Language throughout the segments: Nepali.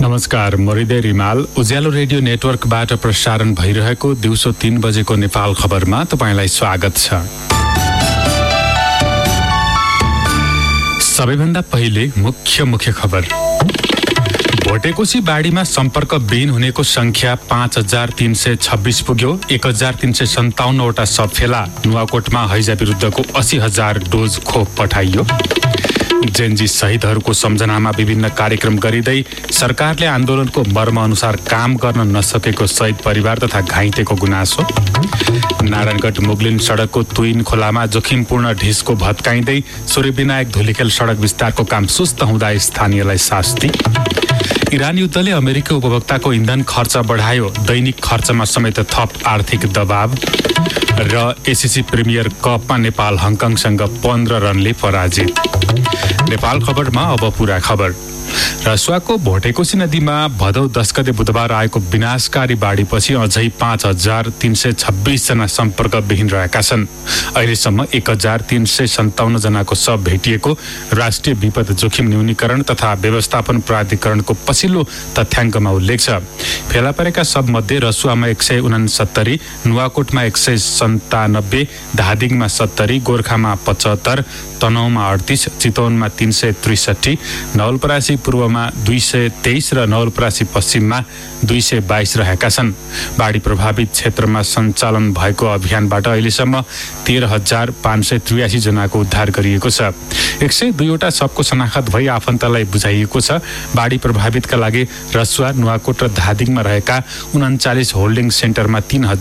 नमस्कार, म हृदय रिमाल उज्यालो रेडियो नेटवर्कबाट प्रसारण भइरहेको दिउँसो 3 बजेको नेपाल खबरमा तपाईंलाई स्वागत छ। सबैभन्दा पहिले मुख्य खबर। भोटेकोशी बाढीमा सम्पर्कविहीन हुनेको संख्या 5326 पुग्यो। 1357 वटा शव फेला। नुवाकोटमा हैजा विरुद्धको 80,000 डोज खोप पठाइयो। जेनजी शहीदहरूको सम्झनामा विभिन्न कार्यक्रम गरिँदै सरकारले आन्दोलनको मर्म अनुसार काम गर्न नसकेको शहीद परिवार तथा घाइतेको गुनासो। नारायणगढ मुगलिन सडकको तुइन खोलामा जोखिमपूर्ण ढिस्को भत्काइँदै सूर्यविनायक धुलिखेल सडक विस्तारको काम सुस्त हुँदा स्थानीयलाई शास्ति। इरान युद्धले अमेरिकी उपभोक्ताको इन्धन खर्च बढायो। दैनिक खर्चमा समेत थप आर्थिक दबाव। र एसीसी प्रिमियर कपमा नेपाल हङकङसँग 15 रनले पराजित। नेपाल खबरमा अब पूरा खबर। रसुवाको भोटेकोशी नदीमा भदौ 10 गते बुधबार आएको विनाशकारी बाढीपछि अझै 5326 जना सम्पर्कविहीन रहेका छन्। अहिलेसम्म 1357 जनाको शव भेटिएको राष्ट्रिय विपद जोखिम न्यूनीकरण तथा व्यवस्थापन प्राधिकरणको पछिल्लो तथ्याङ्कमा उल्लेख छ। फेला परेका शवमध्ये रसुवामा 169, नुवाकोटमा 197, धादिङमा 70, गोर्खामा 75, तनहुँमा 38, चितवनमा 363, नवलपरासी पूर्वमा 223 र नवलपरासी पश्चिममा 222 रहेका छन्। बाढी प्रभावित क्षेत्रमा सञ्चालन भएको अभियानबाट अहिलेसम्म 13,583 जनाको उद्धार गरिएको छ। 102 वटा शवको शनाखत भई आफन्तलाई बुझाइएको छ। बाढी प्रभावितका लागि रसुवा, नुवाकोट र धादिङमा रहेका 39 होल्डिङ सेन्टरमा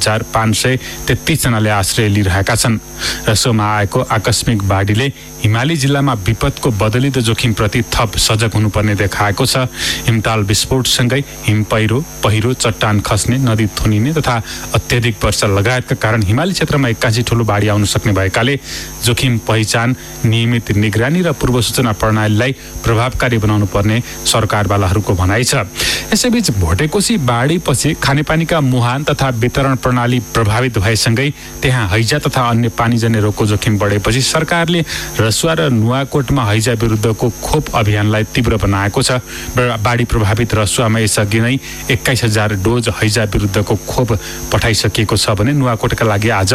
3,533 जनाले आश्रय लिइरहेका छन्। रसुवामा आएको आकस्मिक बाढीले हिमाली जिल्लामा विपदको बदलिदो जोखिमप्रति थप सजग हुनुपर्ने देखाएको छ। हिमताल विस्फोटसँगै हिम पहिरो, चट्टान खस्ने, नदी थुनिने तथा अत्यधिक वर्षा लगायतका कारण हिमाली क्षेत्रमा एक्कासी ठूलो बाढी आउन सक्ने भएकाले जोखिम पहिचान, नियमित निगरानी र पूर्व सूचना प्रणालीलाई प्रभावकारी बनाउनु पर्ने सरकारवालाहरूको भनाइ छ। यसैबीच भोटेकोशी बाढीपछि खानेपानीका मुहान तथा वितरण प्रणाली प्रभावित भएसँगै त्यहाँ हैजा तथा अन्य पानीजन्य रोगको जोखिम बढेपछि सरकारले रसुवा र नुवाकोटमा हैजा विरुद्धको खोप अभियानलाई तीव्र बनाएको छ। बाढी प्रभावित रसुवामा यसअघि नै 21,000 डोज हैजा विरुद्धको खोप पठाइसकिएको छ भने नुवाकोटका लागि आज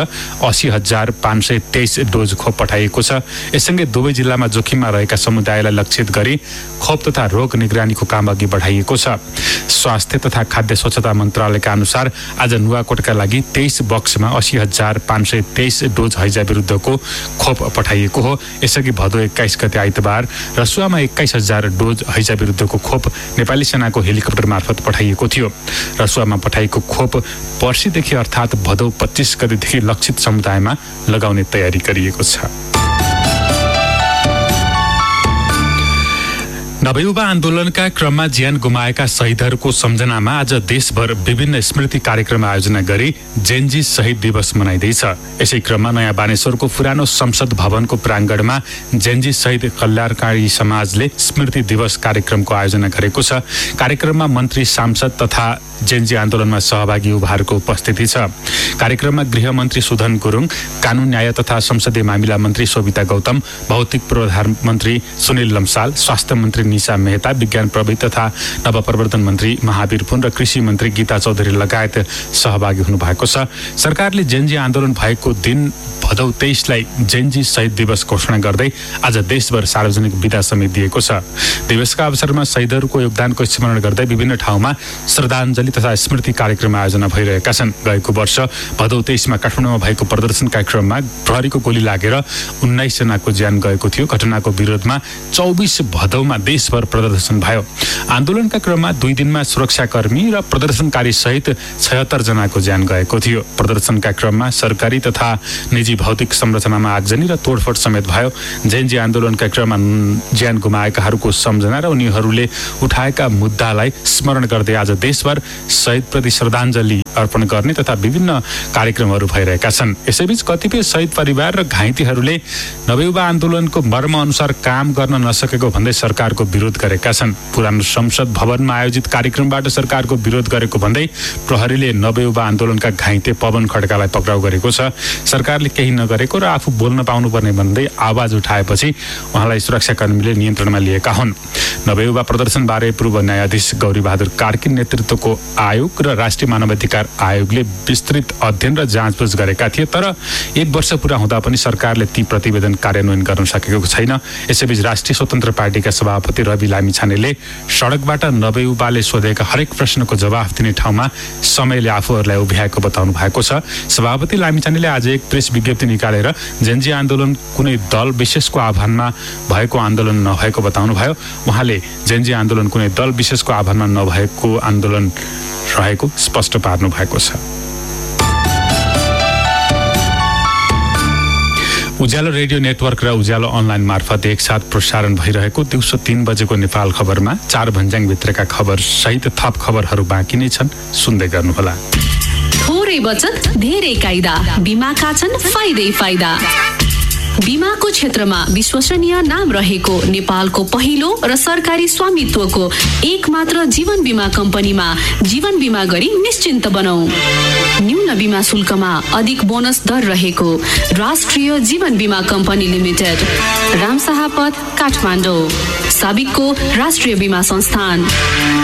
80,523 डोज खोप पठाइएको छ। यससँगै दुवै जिल्लामा जोखिममा रहेका समुदायलाई लक्षित गरी खोप तथा रोग निगरानीको काम अघि बढाइएको छ। स्वास्थ्य तथा खाद्य स्वच्छता मन्त्रालयका अनुसार आज नुवाकोटका लागि 23 बक्समा 80,523 डोज हैजा विरुद्धको खोप पठाइएको हो। यसअघि भदौ 21 गते आइतबार रसुवामा 21,000 डोज हैजा विरुद्धको खोप नेपाली सेनाको हेलिकप्टर मार्फत पठाइएको थियो। रसुवामा पठाइएको खोप पर्सिदेखि अर्थात् भदौ 25 गतेदेखि लक्षित समुदायमा लगाउने तयारी गरिएको छ। नवयुवा आन्दोलनका क्रममा ज्यान गुमाएका शहीदहरूको सम्झनामा आज देशभर विभिन्न स्मृति कार्यक्रम आयोजना गरी जेनजी शहीद दिवस मनाइँदैछ। यसै क्रममा नयाँ बानेश्वरको पुरानो संसद भवनको प्राङ्गणमा जेनजी शहीद कल्याणकारी समाजले स्मृति दिवस कार्यक्रमको आयोजना गरेको छ। कार्यक्रममा मन्त्री, सांसद तथा जेनजी आन्दोलनमा सहभागी युवाहरूको उपस्थिति छ। कार्यक्रममा गृहमन्त्री सुधन गुरुङ, कानून न्याय तथा संसदीय मामिला मन्त्री शोभिता गौतम, भौतिक पूर्वाधार मन्त्री सुनिल लम्साल, स्वास्थ्य मन्त्री निशा मेहता, विज्ञान प्रविधि तथा नवप्रवर्तन मन्त्री महावीर पुन र कृषि मन्त्री गीता चौधरी लगायत सहभागी हुनुभएको छ। सरकारले जेनजी आन्दोलन भएको दिन भदौ 23 लाई जेनजी शहीद दिवस घोषणा गर्दै आज देशभर सार्वजनिक बिदा समेत दिएको छ। दिवसका अवसरमा शहीदहरूको योगदानको स्मरण गर्दै विभिन्न ठाउँमा श्रद्धाञ्जली तथा स्मृति कार्यक्रम आयोजना भइरहेका छन्। गएको वर्ष भदौ 23 मा काठमाडौँमा भएको प्रदर्शन कार्यक्रममा प्रहरीको गोली लागेर 19 जनाको ज्यान गएको थियो। घटनाको विरोधमा 24 भदौमा देशभर प्रदर्शन भयो। आन्दोलनका क्रममा 2 दिनमा सुरक्षाकर्मी र प्रदर्शनकारी सहित 76 जनाको ज्यान गएको थियो। प्रदर्शनका क्रममा सरकारी तथा निजी भौतिक संरचनामा आगजनी र तोडफोड समेत भयो। जेनजी आन्दोलनका क्रममा ज्यान गुमाएकाहरूको सम्झना र उनीहरूले उठाएका मुद्दालाई स्मरण गर्दै आज देशभर शहीदप्रति श्रद्धाञ्जली अर्पण गर्ने तथा विभिन्न कार्यक्रमहरू भइरहेका छन्। यसैबीच कतिपय शहीद परिवार र घाइतेहरूले नवयुवा आन्दोलनको मर्म अनुसार काम गर्न नसकेको भन्दै सरकारको विरोध गरेका छन्। पुरानो संसद भवनमा आयोजित कार्यक्रमबाट सरकारको विरोध गरेको भन्दै प्रहरीले 90 युवा आन्दोलनका घाइते पवन खड्कालाई पक्राउ गरेको छ। सरकारले केही नगरेको र आफू बोल्न पाउनुपर्ने भन्दै आवाज उठाएपछि उहाँलाई सुरक्षाकर्मीले नियन्त्रणमा लिएका हुन्। 90 युवा प्रदर्शनबारे पूर्व न्यायाधीश गौरीबहादुर कार्की नेतृत्वको आयोग र राष्ट्रिय मानवाधिकार आयोगले विस्तृत अध्ययन र जाँचबुझ गरेका थिए, तर 1 वर्ष पूरा हुँदा पनि सरकारले ती प्रतिवेदन कार्यान्वयन गर्न सकेको छैन। यसैबीच राष्ट्रिय स्वतन्त्र पार्टीका सभापति रवि लामिछानेले सडकबाट 90 युवाले सोधेका हरेक प्रश्नको जवाफ दिने ठाउँमा समयले आफूहरूलाई उभ्याएको बताउनु भएको छ। सभापति लामिछानेले आज एक प्रेस विज्ञप्ति निकालेर जेनजी आन्दोलन कुनै दल विशेषको आह्वानमा भएको आन्दोलन नभएको बताउनुभयो। उहाँले जेनजी आन्दोलन कुनै दल विशेषको आह्वानमा नभएको आन्दोलन रहेको स्पष्ट पार्नु भएको छ। उज्यालो रेडियो नेटवर्क र उज्यालो अनलाइन मार्फत एकसाथ प्रसारण भइरहेको दिउँसो 3 बजेको नेपाल खबरमा 4 भन्ज्याङ भित्रका खबर सहित थप खबरहरू बाँकी नै छन्, सुन्दै गर्नुहोला। थोरै बचत धेरै कायदा, बीमाका छन् फाइदै फाइदा। बीमाको क्षेत्रमा विश्वसनीय नाम रहेको नेपालको पहिलो र सरकारी स्वामित्वको एक मात्र जीवन बीमा कम्पनीमा जीवन बीमा गरी निश्चिन्त बनाऊ। न्यून बीमा शुल्कमा अधिक बोनस दर रहेको राष्ट्रिय जीवन बीमा कम्पनी लिमिटेड, रामशाह पथ, काठमाडौँ, साबिकको राष्ट्रिय बीमा संस्थान।